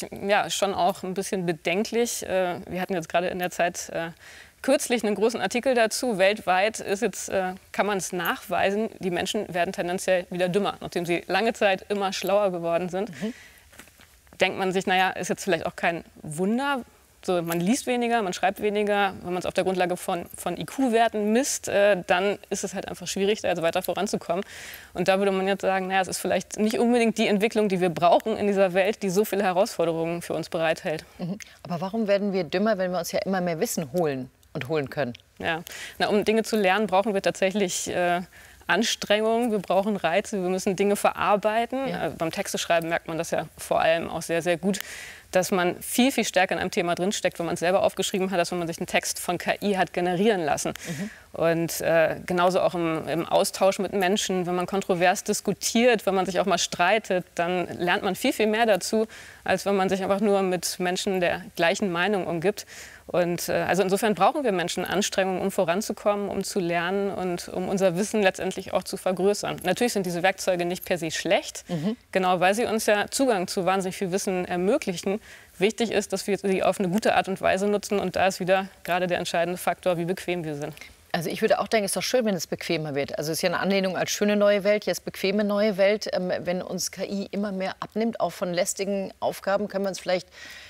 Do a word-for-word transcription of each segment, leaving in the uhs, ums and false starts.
natürlich ja, schon auch ein bisschen bedenklich. Äh, wir hatten jetzt gerade in der Zeit äh, kürzlich einen großen Artikel dazu. Weltweit ist jetzt, äh, kann man es nachweisen, die Menschen werden tendenziell wieder dümmer, nachdem sie lange Zeit immer schlauer geworden sind. Mhm. Denkt man sich, naja, ist jetzt vielleicht auch kein Wunder. So, man liest weniger, man schreibt weniger. Wenn man es auf der Grundlage von, von I Q-Werten misst, äh, dann ist es halt einfach schwierig, da jetzt weiter voranzukommen. Und da würde man jetzt sagen, naja, es ist vielleicht nicht unbedingt die Entwicklung, die wir brauchen in dieser Welt, die so viele Herausforderungen für uns bereithält. Mhm. Aber warum werden wir dümmer, wenn wir uns ja immer mehr Wissen holen und holen können? Ja, na, um Dinge zu lernen, brauchen wir tatsächlich äh, Anstrengung, wir brauchen Reize, wir müssen Dinge verarbeiten. Ja. Äh, beim Texteschreiben merkt man das ja vor allem auch sehr, sehr gut, dass man viel, viel stärker in einem Thema drinsteckt, wenn man es selber aufgeschrieben hat, als wenn man sich einen Text von K I hat generieren lassen. Mhm. Und äh, genauso auch im, im Austausch mit Menschen, wenn man kontrovers diskutiert, wenn man sich auch mal streitet, dann lernt man viel, viel mehr dazu, als wenn man sich einfach nur mit Menschen der gleichen Meinung umgibt. Und äh, also insofern brauchen wir Menschen Anstrengungen, um voranzukommen, um zu lernen und um unser Wissen letztendlich auch zu vergrößern. Natürlich sind diese Werkzeuge nicht per se schlecht, mhm. genau weil sie uns ja Zugang zu wahnsinnig viel Wissen ermöglichen. Wichtig ist, dass wir sie auf eine gute Art und Weise nutzen. Und da ist wieder gerade der entscheidende Faktor, wie bequem wir sind. Also ich würde auch denken, es ist doch schön, wenn es bequemer wird. Also es ist ja eine Anlehnung als schöne neue Welt, jetzt bequeme neue Welt. Ähm, wenn uns K I immer mehr abnimmt, auch von lästigen Aufgaben, können wir uns vielleicht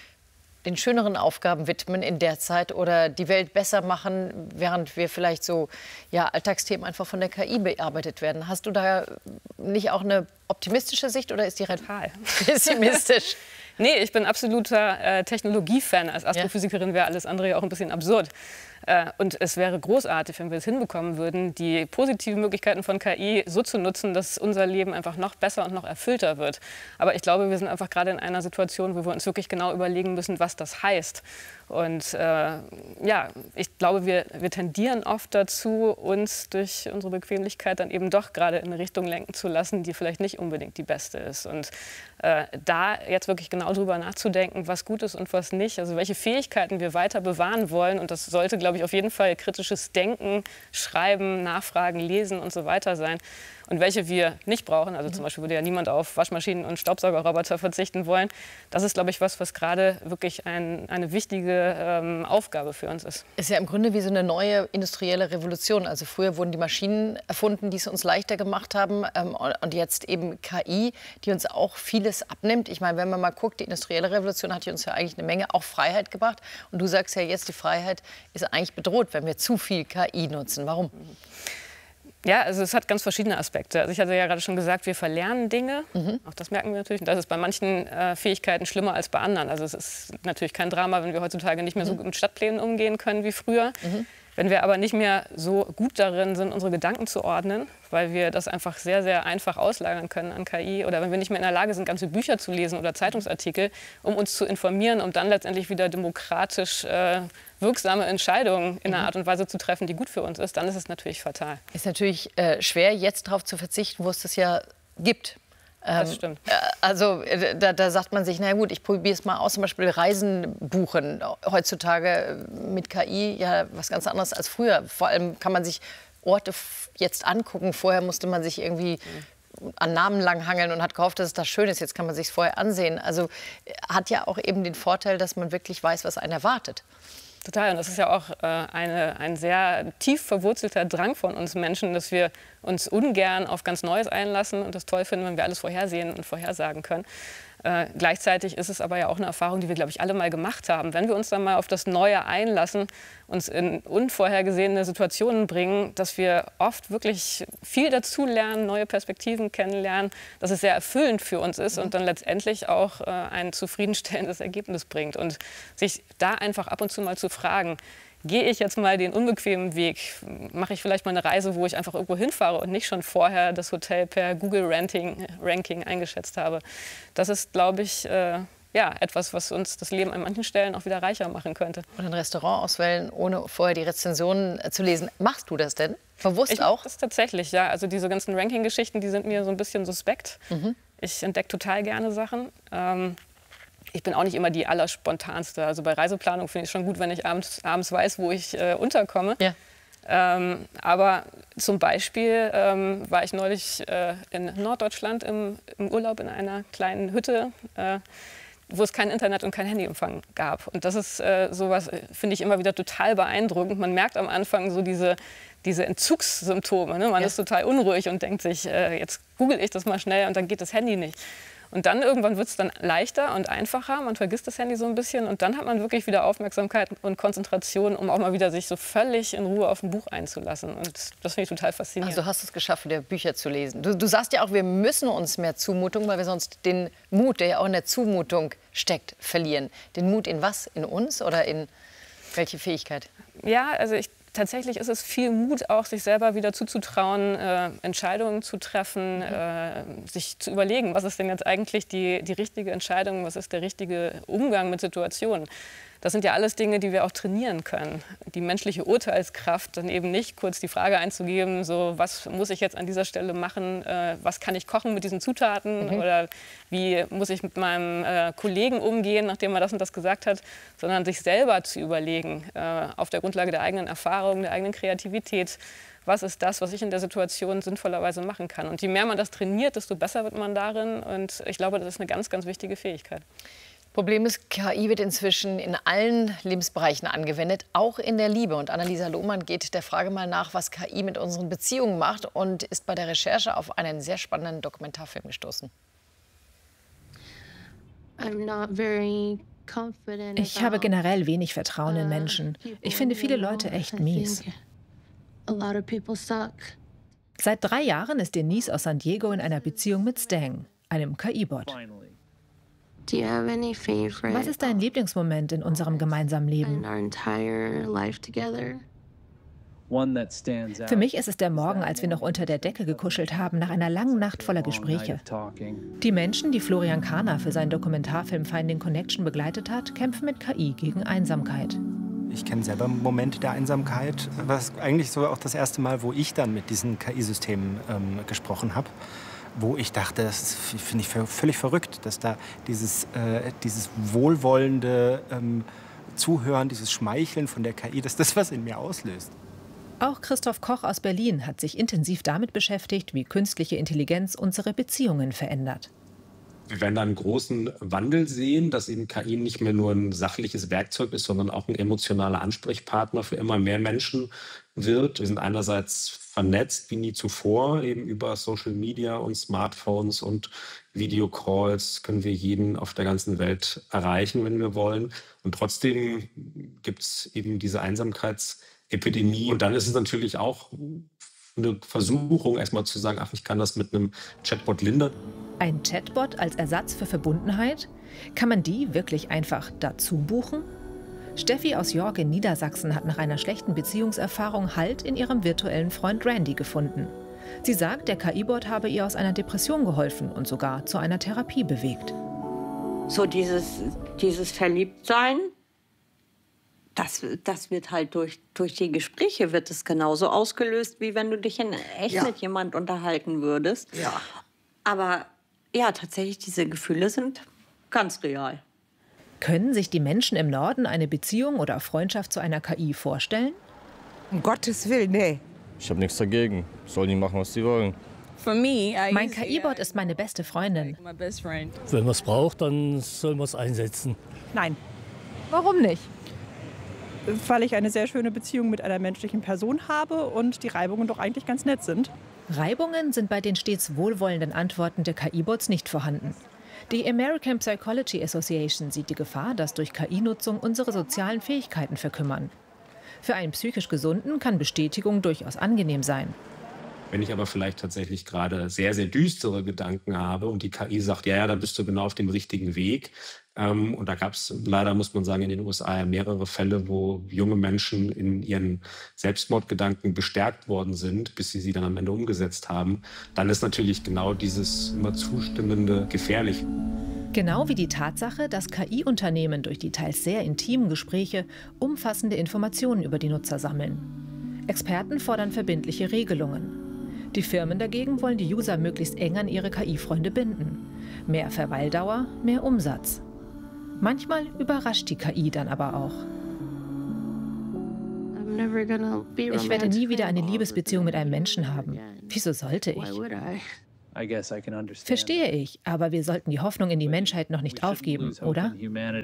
den schöneren Aufgaben widmen in der Zeit oder die Welt besser machen, während wir vielleicht so ja, Alltagsthemen einfach von der K I bearbeitet werden. Hast du da nicht auch eine optimistische Sicht oder ist die total pessimistisch? Nee, ich bin absoluter äh, Technologiefan. Als Astrophysikerin wäre alles andere ja auch ein bisschen absurd. Äh, und es wäre großartig, wenn wir es hinbekommen würden, die positiven Möglichkeiten von K I so zu nutzen, dass unser Leben einfach noch besser und noch erfüllter wird. Aber ich glaube, wir sind einfach gerade in einer Situation, wo wir uns wirklich genau überlegen müssen, was das heißt. Und äh, ja, ich glaube, wir, wir tendieren oft dazu, uns durch unsere Bequemlichkeit dann eben doch gerade in eine Richtung lenken zu lassen, die vielleicht nicht unbedingt die beste ist. Und äh, da jetzt wirklich genau drüber nachzudenken, was gut ist und was nicht, also welche Fähigkeiten wir weiter bewahren wollen. Und das sollte, glaube ich, auf jeden Fall kritisches Denken, Schreiben, Nachfragen, Lesen und so weiter sein. Und welche wir nicht brauchen, also zum Beispiel würde ja niemand auf Waschmaschinen und Staubsaugerroboter verzichten wollen. Das ist, glaube ich, was, was gerade wirklich ein, eine wichtige ähm, Aufgabe für uns ist. Ist ja im Grunde wie so eine neue industrielle Revolution. Also früher wurden die Maschinen erfunden, die es uns leichter gemacht haben. Ähm, und jetzt eben K I, die uns auch vieles abnimmt. Ich meine, wenn man mal guckt, die industrielle Revolution hat uns ja eigentlich eine Menge auch Freiheit gebracht. Und du sagst ja jetzt, die Freiheit ist eigentlich bedroht, wenn wir zu viel K I nutzen. Warum? Ja, also es hat ganz verschiedene Aspekte. Also ich hatte ja gerade schon gesagt, wir verlernen Dinge. Mhm. Auch das merken wir natürlich. Und das ist bei manchen äh, Fähigkeiten schlimmer als bei anderen. Also es ist natürlich kein Drama, wenn wir heutzutage nicht mehr so gut mit Stadtplänen umgehen können wie früher. Mhm. Wenn wir aber nicht mehr so gut darin sind, unsere Gedanken zu ordnen, weil wir das einfach sehr, sehr einfach auslagern können an K I, oder wenn wir nicht mehr in der Lage sind, ganze Bücher zu lesen oder Zeitungsartikel, um uns zu informieren, um dann letztendlich wieder demokratisch äh, wirksame Entscheidungen in einer Art und Weise zu treffen, die gut für uns ist, dann ist es natürlich fatal. Ist natürlich äh, schwer, jetzt darauf zu verzichten, wo es das ja gibt. Das stimmt. Ähm, also da, da sagt man sich, na gut, ich probiere es mal aus, zum Beispiel Reisen buchen. Heutzutage mit K I ja was ganz anderes als früher. Vor allem kann man sich Orte jetzt angucken. Vorher musste man sich irgendwie an Namen langhangeln und hat gehofft, dass es da schön ist. Jetzt kann man sich es vorher ansehen. Also hat ja auch eben den Vorteil, dass man wirklich weiß, was einen erwartet. Total. Und das ist ja auch äh, eine, ein sehr tief verwurzelter Drang von uns Menschen, dass wir uns ungern auf ganz Neues einlassen und das toll finden, wenn wir alles vorhersehen und vorhersagen können. Äh, gleichzeitig ist es aber ja auch eine Erfahrung, die wir, glaube ich, alle mal gemacht haben. Wenn wir uns dann mal auf das Neue einlassen, uns in unvorhergesehene Situationen bringen, dass wir oft wirklich viel dazu lernen, neue Perspektiven kennenlernen, dass es sehr erfüllend für uns ist und dann letztendlich auch äh, ein zufriedenstellendes Ergebnis bringt. Und sich da einfach ab und zu mal zu fragen, gehe ich jetzt mal den unbequemen Weg? Mache ich vielleicht mal eine Reise, wo ich einfach irgendwo hinfahre und nicht schon vorher das Hotel per Google-Ranking Ranking eingeschätzt habe? Das ist, glaube ich, äh, ja, etwas, was uns das Leben an manchen Stellen auch wieder reicher machen könnte. Und ein Restaurant auswählen, ohne vorher die Rezensionen zu lesen. Machst du das denn? Bewusst ich auch? Das tatsächlich, ja. Also diese ganzen Ranking-Geschichten, die sind mir so ein bisschen suspekt. Mhm. Ich entdecke total gerne Sachen. Ähm, Ich bin auch nicht immer die allerspontanste. Also bei Reiseplanung finde ich es schon gut, wenn ich abends, abends weiß, wo ich äh, unterkomme. Ja. Ähm, aber zum Beispiel ähm, war ich neulich äh, in Norddeutschland im, im Urlaub in einer kleinen Hütte. Äh, wo es kein Internet und kein Handyempfang gab. Und das ist äh, sowas, finde ich immer wieder total beeindruckend. Man merkt am Anfang so diese, diese Entzugssymptome. Ne? Man ja. ist total unruhig und denkt sich, äh, jetzt google ich das mal schnell und dann geht das Handy nicht. Und dann irgendwann wird es dann leichter und einfacher. Man vergisst das Handy so ein bisschen und dann hat man wirklich wieder Aufmerksamkeit und Konzentration, um auch mal wieder sich so völlig in Ruhe auf ein Buch einzulassen. Und das finde ich total faszinierend. Also hast du es geschafft, wieder Bücher zu lesen. Du, du sagst ja auch, wir müssen uns mehr Zumutung, weil wir sonst den Mut, der ja auch in der Zumutung steckt, verlieren. Den Mut in was? In uns oder in welche Fähigkeit? Ja, also ich Tatsächlich ist es viel Mut, auch sich selber wieder zuzutrauen, äh, Entscheidungen zu treffen, mhm. äh, sich zu überlegen, was ist denn jetzt eigentlich die, die richtige Entscheidung, was ist der richtige Umgang mit Situationen. Das sind ja alles Dinge, die wir auch trainieren können. Die menschliche Urteilskraft, dann eben nicht kurz die Frage einzugeben, so, was muss ich jetzt an dieser Stelle machen, äh, was kann ich kochen mit diesen Zutaten mhm. oder wie muss ich mit meinem äh, Kollegen umgehen, nachdem er das und das gesagt hat, sondern sich selber zu überlegen, äh, auf der Grundlage der eigenen Erfahrung, der eigenen Kreativität, was ist das, was ich in der Situation sinnvollerweise machen kann. Und je mehr man das trainiert, desto besser wird man darin. Und ich glaube, das ist eine ganz, ganz wichtige Fähigkeit. Problem ist, K I wird inzwischen in allen Lebensbereichen angewendet, auch in der Liebe. Und Annalisa Lohmann geht der Frage mal nach, was K I mit unseren Beziehungen macht und ist bei der Recherche auf einen sehr spannenden Dokumentarfilm gestoßen. Ich habe generell wenig Vertrauen in Menschen. Ich finde viele Leute echt mies. Seit drei Jahren ist Denise aus San Diego in einer Beziehung mit Stang, einem K I-Bot. Was ist dein Lieblingsmoment in unserem gemeinsamen Leben? Für mich ist es der Morgen, als wir noch unter der Decke gekuschelt haben, nach einer langen Nacht voller Gespräche. Die Menschen, die Florian Kahner für seinen Dokumentarfilm Finding Connection begleitet hat, kämpfen mit K I gegen Einsamkeit. Ich kenne selber Momente der Einsamkeit. Das ist eigentlich so auch das erste Mal, wo ich dann mit diesen K I-Systemen ähm, gesprochen habe. Wo ich dachte, das finde ich völlig verrückt, dass da dieses, äh, dieses wohlwollende ähm, Zuhören, dieses Schmeicheln von der K I, dass das was in mir auslöst. Auch Christoph Koch aus Berlin hat sich intensiv damit beschäftigt, wie künstliche Intelligenz unsere Beziehungen verändert. Wir werden da einen großen Wandel sehen, dass eben K I nicht mehr nur ein sachliches Werkzeug ist, sondern auch ein emotionaler Ansprechpartner für immer mehr Menschen wird. Wir sind einerseits vernetzt wie nie zuvor, eben über Social Media und Smartphones und Videocalls können wir jeden auf der ganzen Welt erreichen, wenn wir wollen. Und trotzdem gibt es eben diese Einsamkeitsepidemie. Und dann ist es natürlich auch eine Versuchung, erstmal zu sagen, ach, ich kann das mit einem Chatbot lindern. Ein Chatbot als Ersatz für Verbundenheit? Kann man die wirklich einfach dazu buchen? Steffi aus York in Niedersachsen hat nach einer schlechten Beziehungserfahrung Halt in ihrem virtuellen Freund Randy gefunden. Sie sagt, der K I-Bot habe ihr aus einer Depression geholfen und sogar zu einer Therapie bewegt. So dieses, dieses Verliebtsein, das, das wird halt durch, durch die Gespräche wird es genauso ausgelöst, wie wenn du dich in echt ja. mit jemand unterhalten würdest. Ja. Aber ja, tatsächlich, diese Gefühle sind ganz real. Können sich die Menschen im Norden eine Beziehung oder Freundschaft zu einer K I vorstellen? Um Gottes Willen, nee. Ich habe nichts dagegen. Sollen die machen, was sie wollen. Mein K I-Bot ist meine beste Freundin. Wenn man es braucht, dann soll man es einsetzen. Nein. Warum nicht? Weil ich eine sehr schöne Beziehung mit einer menschlichen Person habe und die Reibungen doch eigentlich ganz nett sind. Reibungen sind bei den stets wohlwollenden Antworten der K I-Bots nicht vorhanden. Die American Psychology Association sieht die Gefahr, dass durch K I-Nutzung unsere sozialen Fähigkeiten verkümmern. Für einen psychisch Gesunden kann Bestätigung durchaus angenehm sein. Wenn ich aber vielleicht tatsächlich gerade sehr, sehr düstere Gedanken habe und die K I sagt, ja, ja, da bist du genau auf dem richtigen Weg. Ähm, und da gab es leider, muss man sagen, in den U S A mehrere Fälle, wo junge Menschen in ihren Selbstmordgedanken bestärkt worden sind, bis sie sie dann am Ende umgesetzt haben. Dann ist natürlich genau dieses immer Zustimmende gefährlich. Genau wie die Tatsache, dass K I-Unternehmen durch die teils sehr intimen Gespräche umfassende Informationen über die Nutzer sammeln. Experten fordern verbindliche Regelungen. Die Firmen dagegen wollen die User möglichst eng an ihre K I-Freunde binden. Mehr Verweildauer, mehr Umsatz. Manchmal überrascht die K I dann aber auch. Ich werde nie wieder eine Liebesbeziehung mit einem Menschen haben. Wieso sollte ich? Verstehe ich, aber wir sollten die Hoffnung in die Menschheit noch nicht aufgeben, oder?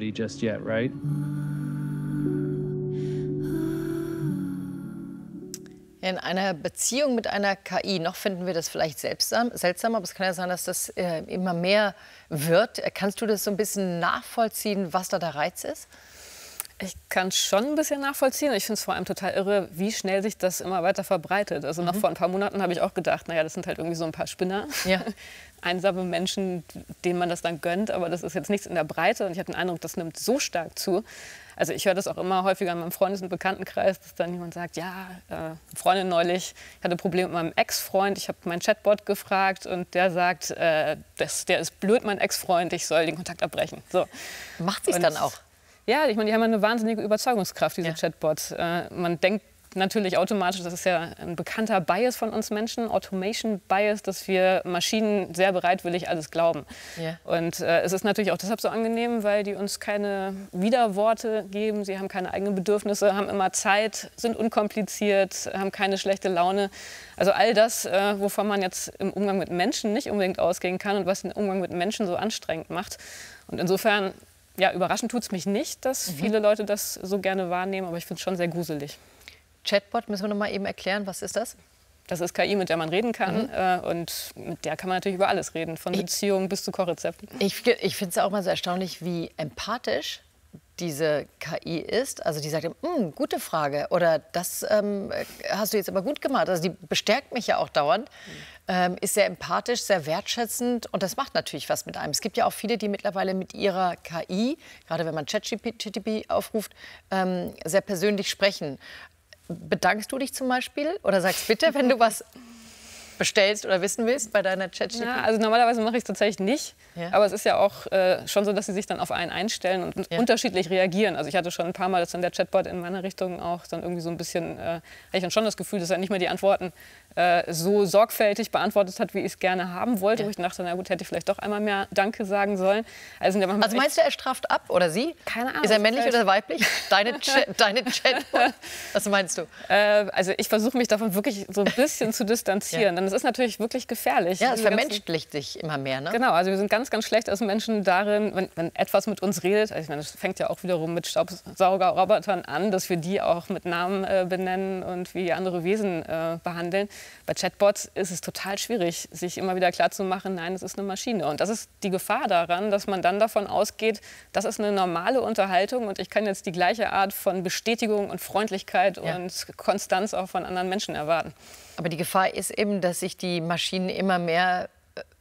In einer Beziehung mit einer K I, noch finden wir das vielleicht seltsam, seltsam, aber es kann ja sein, dass das äh, immer mehr wird. Kannst du das so ein bisschen nachvollziehen, was da der Reiz ist? Ich kann schon ein bisschen nachvollziehen. Ich finde es vor allem total irre, wie schnell sich das immer weiter verbreitet. Also noch mhm. vor ein paar Monaten habe ich auch gedacht, naja, das sind halt irgendwie so ein paar Spinner. Ja. Einsame Menschen, denen man das dann gönnt. Aber das ist jetzt nichts in der Breite. Und ich habe den Eindruck, das nimmt so stark zu. Also ich höre das auch immer häufiger in meinem Freundes- und Bekanntenkreis, dass dann jemand sagt, ja, äh, eine Freundin neulich, ich hatte Probleme mit meinem Ex-Freund, ich habe meinen Chatbot gefragt und der sagt, äh, das, der ist blöd, mein Ex-Freund, ich soll den Kontakt abbrechen. So. Macht sie es dann auch? Ja, ich meine, die haben eine wahnsinnige Überzeugungskraft, diese ja. Chatbots. Äh, man denkt natürlich automatisch, das ist ja ein bekannter Bias von uns Menschen, Automation Bias, dass wir Maschinen sehr bereitwillig alles glauben. Ja. Und äh, es ist natürlich auch deshalb so angenehm, weil die uns keine Widerworte geben, sie haben keine eigenen Bedürfnisse, haben immer Zeit, sind unkompliziert, haben keine schlechte Laune. Also all das, äh, wovon man jetzt im Umgang mit Menschen nicht unbedingt ausgehen kann und was den Umgang mit Menschen so anstrengend macht. Und insofern, ja, überraschend tut es mich nicht, dass mhm. viele Leute das so gerne wahrnehmen, aber ich finde es schon sehr gruselig. Chatbot, müssen wir noch mal eben erklären, was ist das? Das ist K I, mit der man reden kann. Mhm. Äh, und mit der kann man natürlich über alles reden, von Beziehungen bis zu Kochrezepten. Ich, ich finde es auch mal so erstaunlich, wie empathisch diese K I ist. Also die sagt, hm, gute Frage oder das ähm, hast du jetzt aber gut gemacht. Also die bestärkt mich ja auch dauernd, mhm. ähm, ist sehr empathisch, sehr wertschätzend und das macht natürlich was mit einem. Es gibt ja auch viele, die mittlerweile mit ihrer K I, gerade wenn man ChatGPT aufruft, ähm, sehr persönlich sprechen. Bedankst du dich zum Beispiel oder sagst bitte, wenn du was bestellst oder wissen willst bei deiner ChatGPT? Ja, also normalerweise mache ich es tatsächlich nicht. Ja. Aber es ist ja auch äh, schon so, dass sie sich dann auf einen einstellen und ja. unterschiedlich reagieren. Also ich hatte schon ein paar Mal, dass dann der Chatbot in meiner Richtung auch dann irgendwie so ein bisschen, äh, hatte ich dann schon das Gefühl, dass er nicht mehr die Antworten äh, so sorgfältig beantwortet hat, wie ich es gerne haben wollte. Ja. Wo ich dachte, na gut, hätte ich vielleicht doch einmal mehr Danke sagen sollen. Also, also meinst du, er straft ab oder sie? Keine Ahnung. Ist er männlich oder weiblich? Deine, Ch deine Chatbot? Was meinst du? Äh, also ich versuche mich davon wirklich so ein bisschen zu distanzieren. Ja. Denn es ist natürlich wirklich gefährlich. Ja, es vermenschlicht sich immer mehr, ne? Genau, also wir sind ganz, ganz schlecht als Menschen darin, wenn, wenn etwas mit uns redet. Also ich meine, das fängt ja auch wiederum mit Staubsaugerrobotern an, dass wir die auch mit Namen äh, benennen und wie andere Wesen äh, behandeln. Bei Chatbots ist es total schwierig, sich immer wieder klarzumachen, nein, es ist eine Maschine. Und das ist die Gefahr daran, dass man dann davon ausgeht, das ist eine normale Unterhaltung und ich kann jetzt die gleiche Art von Bestätigung und Freundlichkeit ja. und Konstanz auch von anderen Menschen erwarten. Aber die Gefahr ist eben, dass sich die Maschinen immer mehr,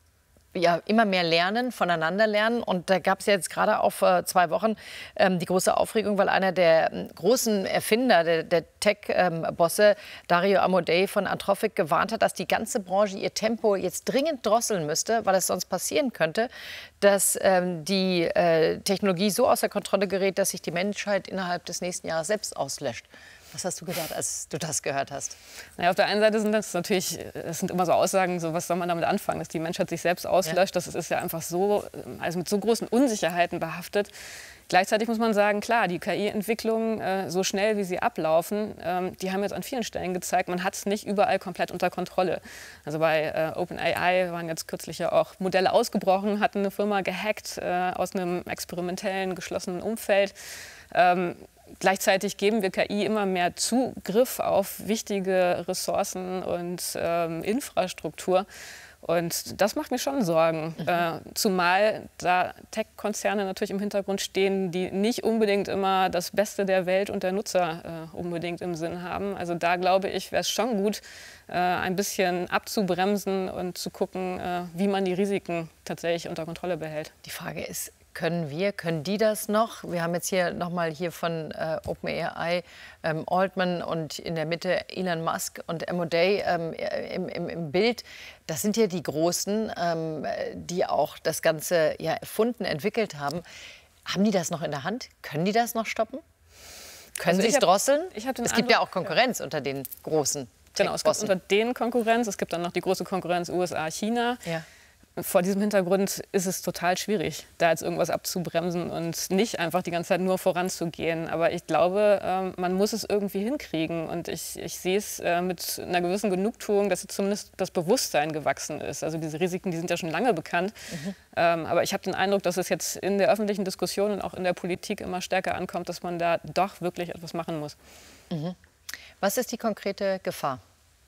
ja, immer mehr lernen, voneinander lernen. Und da gab es ja jetzt gerade auch vor zwei Wochen ähm, die große Aufregung, weil einer der ähm, großen Erfinder, der, der Tech-Bosse, ähm, Dario Amodei von Anthropic, gewarnt hat, dass die ganze Branche ihr Tempo jetzt dringend drosseln müsste, weil es sonst passieren könnte, dass ähm, die äh, Technologie so außer Kontrolle gerät, dass sich die Menschheit innerhalb des nächsten Jahres selbst auslöscht. Was hast du gedacht, als du das gehört hast? Naja, auf der einen Seite sind das natürlich, das sind immer so Aussagen, so was soll man damit anfangen, dass die Menschheit sich selbst auslöscht. Ja. Das ist ja einfach so, also mit so großen Unsicherheiten behaftet. Gleichzeitig muss man sagen, klar, die K I-Entwicklungen, äh, so schnell wie sie ablaufen, ähm, die haben jetzt an vielen Stellen gezeigt, man hat es nicht überall komplett unter Kontrolle. Also bei äh, OpenAI waren jetzt kürzlich ja auch Modelle ausgebrochen, hatten eine Firma gehackt äh, aus einem experimentellen, geschlossenen Umfeld. Ähm, Gleichzeitig geben wir K I immer mehr Zugriff auf wichtige Ressourcen und ähm, Infrastruktur. Und das macht mir schon Sorgen. Mhm. Äh, zumal da Tech-Konzerne natürlich im Hintergrund stehen, die nicht unbedingt immer das Beste der Welt und der Nutzer äh, unbedingt im Sinn haben. Also da glaube ich, wäre es schon gut, äh, ein bisschen abzubremsen und zu gucken, äh, wie man die Risiken tatsächlich unter Kontrolle behält. Die Frage ist, können wir, können die das noch? Wir haben jetzt hier nochmal hier von äh, OpenAI ähm, Altman und in der Mitte Elon Musk und Amodei ähm, im, im, im Bild. Das sind ja die Großen, ähm, die auch das Ganze ja erfunden, entwickelt haben. Haben die das noch in der Hand? Können die das noch stoppen? Können also sie es drosseln? Es gibt Eindruck, ja auch Konkurrenz ja. unter den Großen. Genau, es gibt unter denen Konkurrenz. Es gibt dann noch die große Konkurrenz U S A, China. Ja. vor diesem Hintergrund ist es total schwierig, da jetzt irgendwas abzubremsen und nicht einfach die ganze Zeit nur voranzugehen. Aber ich glaube, äh, man muss es irgendwie hinkriegen. Und ich, ich sehe es äh, mit einer gewissen Genugtuung, dass jetzt zumindest das Bewusstsein gewachsen ist. Also diese Risiken, die sind ja schon lange bekannt. Mhm. Ähm, aber ich habe den Eindruck, dass es jetzt in der öffentlichen Diskussion und auch in der Politik immer stärker ankommt, dass man da doch wirklich etwas machen muss. Mhm. Was ist die konkrete Gefahr?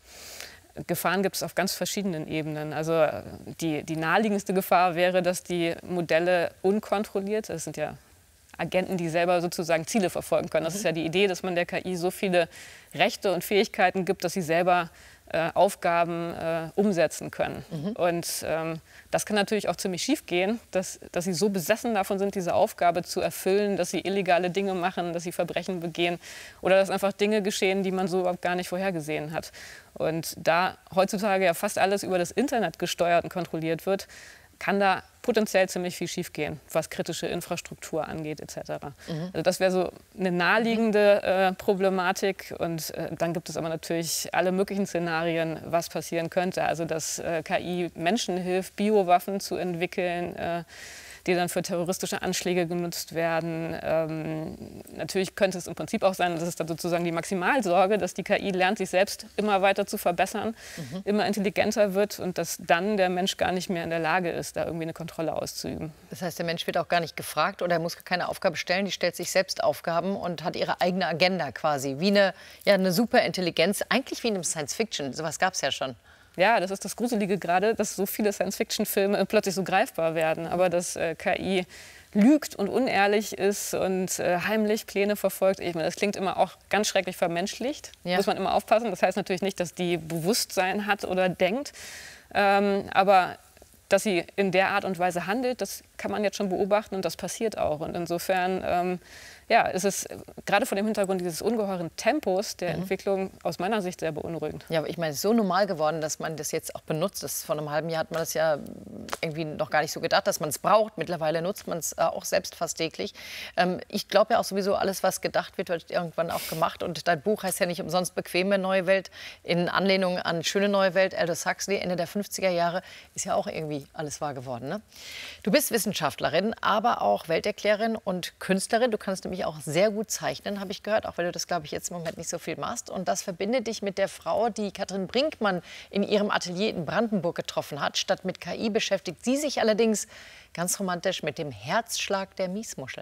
Gefahren gibt es auf ganz verschiedenen Ebenen. Also die, die naheliegendste Gefahr wäre, dass die Modelle unkontrolliert, das sind ja Agenten, die selber sozusagen Ziele verfolgen können. Das ist ja die Idee, dass man der K I so viele Rechte und Fähigkeiten gibt, dass sie selber äh, Aufgaben äh, umsetzen können. Mhm. Und ähm, das kann natürlich auch ziemlich schief gehen, dass, dass sie so besessen davon sind, diese Aufgabe zu erfüllen, dass sie illegale Dinge machen, dass sie Verbrechen begehen oder dass einfach Dinge geschehen, die man so überhaupt gar nicht vorhergesehen hat. Und da heutzutage ja fast alles über das Internet gesteuert und kontrolliert wird, kann da potenziell ziemlich viel schiefgehen, was kritische Infrastruktur angeht et cetera. Mhm. Also das wäre so eine naheliegende äh, Problematik. Und äh, dann gibt es aber natürlich alle möglichen Szenarien, was passieren könnte. Also dass äh, K I Menschen hilft, Biowaffen zu entwickeln, äh, die dann für terroristische Anschläge genutzt werden. Ähm, natürlich könnte es im Prinzip auch sein, das ist dann sozusagen die Maximalsorge, dass die K I lernt, sich selbst immer weiter zu verbessern, mhm. immer intelligenter wird und dass dann der Mensch gar nicht mehr in der Lage ist, da irgendwie eine Kontrolle auszuüben. Das heißt, der Mensch wird auch gar nicht gefragt oder er muss keine Aufgabe stellen, die stellt sich selbst Aufgaben und hat ihre eigene Agenda quasi. Wie eine, ja, eine Superintelligenz, eigentlich wie in einem Science-Fiction, sowas gab es ja schon. Ja, das ist das Gruselige gerade, dass so viele Science-Fiction-Filme plötzlich so greifbar werden. Aber dass äh, K I lügt und unehrlich ist und äh, heimlich Pläne verfolgt. Ich meine, das klingt immer auch ganz schrecklich vermenschlicht. Ja. Muss man immer aufpassen. Das heißt natürlich nicht, dass die Bewusstsein hat oder denkt. Ähm, aber dass sie in der Art und Weise handelt, das kann man jetzt schon beobachten und das passiert auch. Und insofern ähm, ja, ist es gerade vor dem Hintergrund dieses ungeheuren Tempos der mhm. Entwicklung aus meiner Sicht sehr beunruhigend. Ja, aber ich meine, es ist so normal geworden, dass man das jetzt auch benutzt. Das, vor einem halben Jahr hat man das ja irgendwie noch gar nicht so gedacht, dass man es braucht. Mittlerweile nutzt man es äh, auch selbst fast täglich. Ähm, ich glaube ja auch sowieso, alles, was gedacht wird, wird irgendwann auch gemacht. Und dein Buch heißt ja nicht umsonst Bequeme neue Welt, in Anlehnung an Schöne neue Welt. Aldous Huxley, Ende der fünfziger Jahre, ist ja auch irgendwie alles wahr geworden. Ne? Du bist Wissenschaftlerin, aber auch Welterklärerin und Künstlerin. Du kannst nämlich auch sehr gut zeichnen, habe ich gehört, auch weil du das, glaube ich, jetzt im Moment nicht so viel machst. Und das verbindet dich mit der Frau, die Katrin Brinkmann in ihrem Atelier in Brandenburg getroffen hat. Statt mit K I beschäftigt sie sich allerdings ganz romantisch mit dem Herzschlag der Miesmuschel.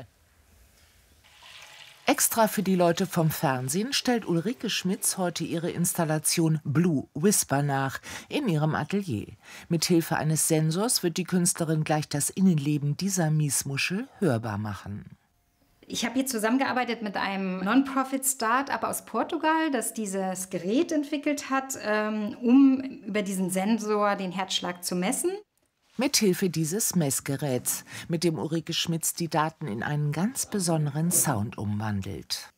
Extra für die Leute vom Fernsehen stellt Ulrike Schmitz heute ihre Installation Blue Whisper nach in ihrem Atelier. Mithilfe eines Sensors wird die Künstlerin gleich das Innenleben dieser Miesmuschel hörbar machen. Ich habe hier zusammengearbeitet mit einem Non-Profit-Start-up aus Portugal, das dieses Gerät entwickelt hat, um über diesen Sensor den Herzschlag zu messen. Mithilfe dieses Messgeräts, mit dem Ulrike Schmitz die Daten in einen ganz besonderen Sound umwandelt.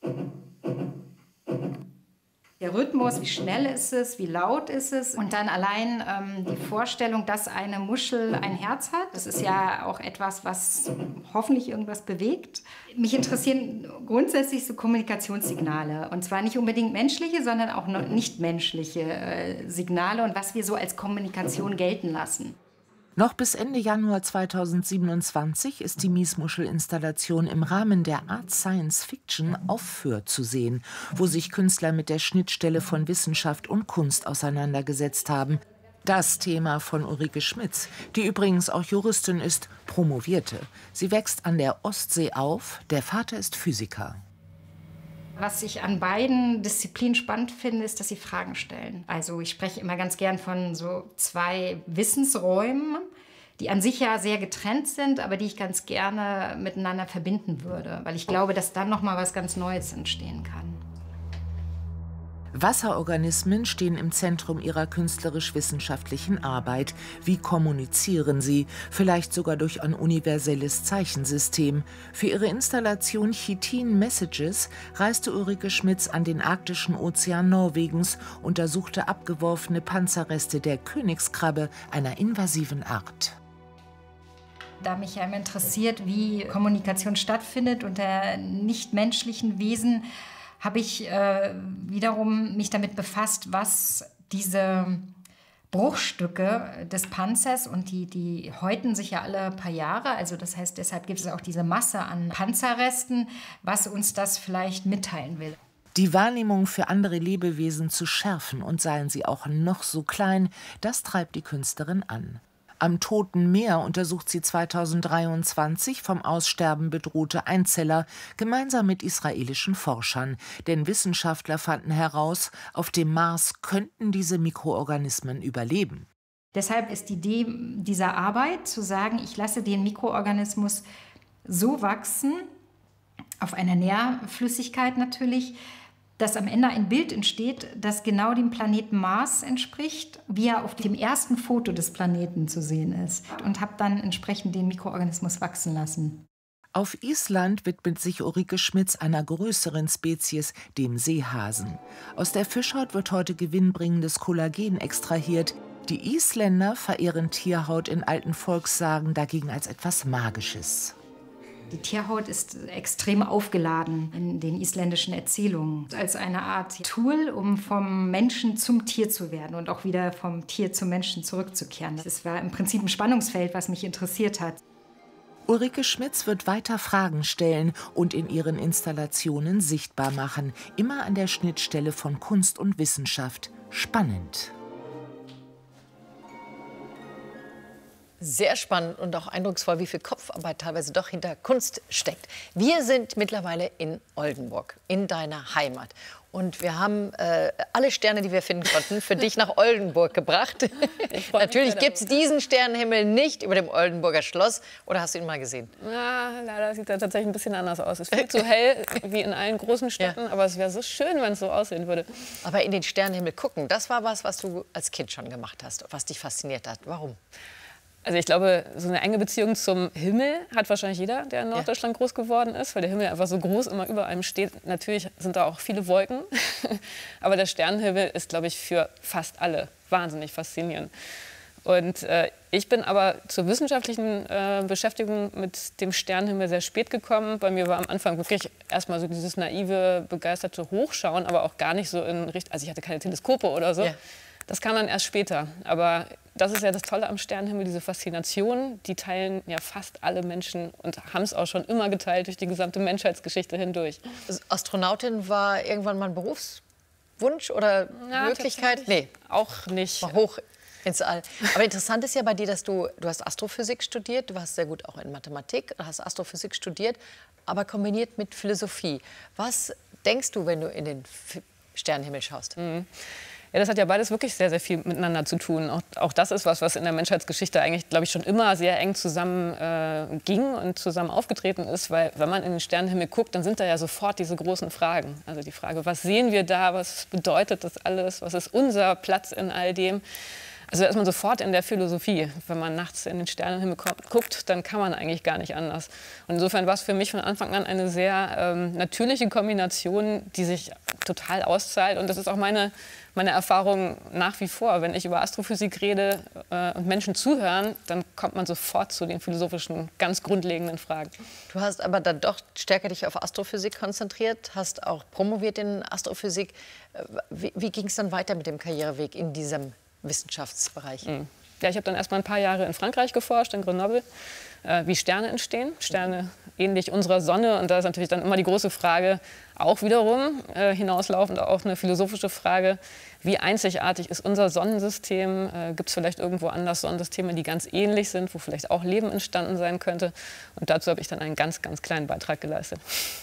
Der Rhythmus, wie schnell ist es, wie laut ist es und dann allein ähm, die Vorstellung, dass eine Muschel ein Herz hat. Das ist ja auch etwas, was hoffentlich irgendwas bewegt. Mich interessieren grundsätzlich so Kommunikationssignale und zwar nicht unbedingt menschliche, sondern auch nichtmenschliche äh, Signale und was wir so als Kommunikation gelten lassen. Noch bis Ende Januar zweitausendsiebenundzwanzig ist die Miesmuschel-Installation im Rahmen der Art Science Fiction aufführt zu sehen, wo sich Künstler mit der Schnittstelle von Wissenschaft und Kunst auseinandergesetzt haben. Das Thema von Ulrike Schmitz, die übrigens auch Juristin ist, promovierte. Sie wächst an der Ostsee auf, der Vater ist Physiker. Was ich an beiden Disziplinen spannend finde, ist, dass sie Fragen stellen. Also ich spreche immer ganz gern von so zwei Wissensräumen, die an sich ja sehr getrennt sind, aber die ich ganz gerne miteinander verbinden würde, weil ich glaube, dass dann noch mal was ganz Neues entstehen kann. Wasserorganismen stehen im Zentrum ihrer künstlerisch-wissenschaftlichen Arbeit. Wie kommunizieren sie? Vielleicht sogar durch ein universelles Zeichensystem. Für ihre Installation Chitin Messages reiste Ulrike Schmitz an den arktischen Ozean Norwegens, untersuchte abgeworfene Panzerreste der Königskrabbe, einer invasiven Art. Da mich ja immer interessiert, wie Kommunikation stattfindet unter nichtmenschlichen Wesen, habe ich äh, wiederum mich damit befasst, was diese Bruchstücke des Panzers und die, die häuten sich ja alle paar Jahre. Also das heißt, deshalb gibt es auch diese Masse an Panzerresten, was uns das vielleicht mitteilen will. Die Wahrnehmung für andere Lebewesen zu schärfen und seien sie auch noch so klein, das treibt die Künstlerin an. Am Toten Meer untersucht sie zweitausenddreiundzwanzig vom Aussterben bedrohte Einzeller gemeinsam mit israelischen Forschern. Denn Wissenschaftler fanden heraus, auf dem Mars könnten diese Mikroorganismen überleben. Deshalb ist die Idee dieser Arbeit zu sagen, ich lasse den Mikroorganismus so wachsen, auf einer Nährflüssigkeit natürlich, dass am Ende ein Bild entsteht, das genau dem Planeten Mars entspricht, wie er auf dem ersten Foto des Planeten zu sehen ist. Und habe dann entsprechend den Mikroorganismus wachsen lassen. Auf Island widmet sich Ulrike Schmitz einer größeren Spezies, dem Seehasen. Aus der Fischhaut wird heute gewinnbringendes Kollagen extrahiert. Die Isländer verehren Tierhaut in alten Volkssagen dagegen als etwas Magisches. Die Tierhaut ist extrem aufgeladen in den isländischen Erzählungen. Als eine Art Tool, um vom Menschen zum Tier zu werden und auch wieder vom Tier zum Menschen zurückzukehren. Das war im Prinzip ein Spannungsfeld, was mich interessiert hat. Ulrike Schmitz wird weiter Fragen stellen und in ihren Installationen sichtbar machen. Immer an der Schnittstelle von Kunst und Wissenschaft. Spannend. Sehr spannend und auch eindrucksvoll, wie viel Kopfarbeit teilweise doch hinter Kunst steckt. Wir sind mittlerweile in Oldenburg, in deiner Heimat. Und wir haben äh, alle Sterne, die wir finden konnten, für dich nach Oldenburg gebracht. Natürlich gibt es diesen Sternenhimmel nicht über dem Oldenburger Schloss. Oder hast du ihn mal gesehen? Ja, leider sieht er tatsächlich ein bisschen anders aus. Es ist viel zu hell, wie in allen großen Städten. Ja. Aber es wäre so schön, wenn es so aussehen würde. Aber in den Sternenhimmel gucken, das war was, was du als Kind schon gemacht hast, was dich fasziniert hat. Warum? Also ich glaube, so eine enge Beziehung zum Himmel hat wahrscheinlich jeder, der in Norddeutschland ja. groß geworden ist, weil der Himmel einfach so groß immer über einem steht. Natürlich sind da auch viele Wolken, aber der Sternenhimmel ist, glaube ich, für fast alle wahnsinnig faszinierend. Und äh, ich bin aber zur wissenschaftlichen äh, Beschäftigung mit dem Sternenhimmel sehr spät gekommen. Bei mir war am Anfang wirklich erstmal so dieses naive, begeisterte Hochschauen, aber auch gar nicht so in Richtung, also ich hatte keine Teleskope oder so. Ja. Das kam dann erst später. Aber das ist ja das Tolle am Sternenhimmel, diese Faszination, die teilen ja fast alle Menschen und haben es auch schon immer geteilt durch die gesamte Menschheitsgeschichte hindurch. Astronautin war irgendwann mal ein Berufswunsch oder ja, Möglichkeit? Nee, auch nicht. War hoch ins All. Aber interessant ist ja bei dir, dass du, du hast Astrophysik studiert, du warst sehr gut auch in Mathematik, hast Astrophysik studiert, aber kombiniert mit Philosophie. Was denkst du, wenn du in den Sternenhimmel schaust? Mhm. Ja, das hat ja beides wirklich sehr, sehr viel miteinander zu tun. Auch, auch das ist was, was in der Menschheitsgeschichte eigentlich, glaube ich, schon immer sehr eng zusammen äh, ging und zusammen aufgetreten ist. Weil wenn man in den Sternenhimmel guckt, dann sind da ja sofort diese großen Fragen. Also die Frage, was sehen wir da, was bedeutet das alles, was ist unser Platz in all dem? Also da ist man sofort in der Philosophie. Wenn man nachts in den Sternenhimmel guckt, dann kann man eigentlich gar nicht anders. Und insofern war es für mich von Anfang an eine sehr ähm, natürliche Kombination, die sich total auszahlt. Und das ist auch meine, meine Erfahrung nach wie vor. Wenn ich über Astrophysik rede äh, und Menschen zuhören, dann kommt man sofort zu den philosophischen, ganz grundlegenden Fragen. Du hast aber dann doch stärker dich auf Astrophysik konzentriert, hast auch promoviert in Astrophysik. Wie, wie ging es dann weiter mit dem Karriereweg in diesem Wissenschaftsbereich? Mhm. Ja, ich habe dann erst mal ein paar Jahre in Frankreich geforscht, in Grenoble, äh, wie Sterne entstehen. Sterne ähnlich unserer Sonne. Und da ist natürlich dann immer die große Frage, auch wiederum äh, hinauslaufend auch eine philosophische Frage, wie einzigartig ist unser Sonnensystem? Äh, Gibt es vielleicht irgendwo anders Sonnensysteme, die ganz ähnlich sind, wo vielleicht auch Leben entstanden sein könnte? Und dazu habe ich dann einen ganz, ganz kleinen Beitrag geleistet.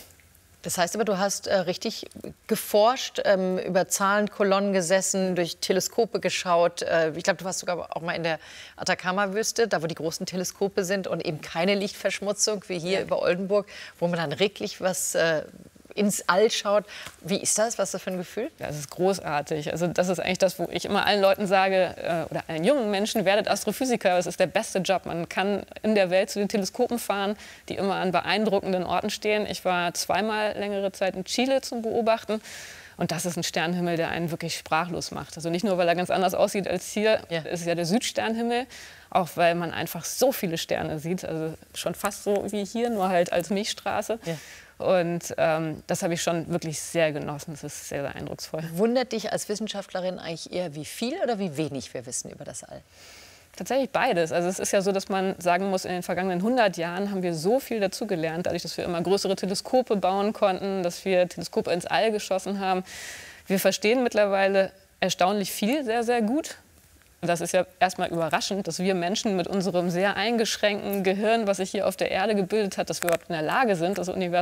Das heißt aber, du hast äh, richtig geforscht, ähm, über Zahlenkolonnen gesessen, durch Teleskope geschaut. Äh, ich glaube, du warst sogar auch mal in der Atacama-Wüste, da wo die großen Teleskope sind und eben keine Lichtverschmutzung wie hier ja. über Oldenburg, wo man dann wirklich was äh, ins All schaut. Wie ist das? Was ist das für ein Gefühl? Ja, das ist großartig. Also das ist eigentlich das, wo ich immer allen Leuten sage, äh, oder allen jungen Menschen, werdet Astrophysiker. Das ist der beste Job. Man kann in der Welt zu den Teleskopen fahren, die immer an beeindruckenden Orten stehen. Ich war zweimal längere Zeit in Chile zum Beobachten. Und das ist ein Sternenhimmel, der einen wirklich sprachlos macht. Also nicht nur, weil er ganz anders aussieht als hier, ja. ist ja der Südsternenhimmel, auch weil man einfach so viele Sterne sieht. Also schon fast so wie hier, nur halt als Milchstraße. Ja. Und ähm, das habe ich schon wirklich sehr genossen. Das ist sehr, sehr eindrucksvoll. Wundert dich als Wissenschaftlerin eigentlich eher, wie viel oder wie wenig wir wissen über das All? Tatsächlich beides. Also es ist ja so, dass man sagen muss, in den vergangenen hundert Jahren haben wir so viel dazugelernt, dadurch, dass wir immer größere Teleskope bauen konnten, dass wir Teleskope ins All geschossen haben. Wir verstehen mittlerweile erstaunlich viel sehr, sehr gut. Und das ist ja erstmal überraschend, dass wir Menschen mit unserem sehr eingeschränkten Gehirn, was sich hier auf der Erde gebildet hat, dass wir überhaupt in der Lage sind, das Universum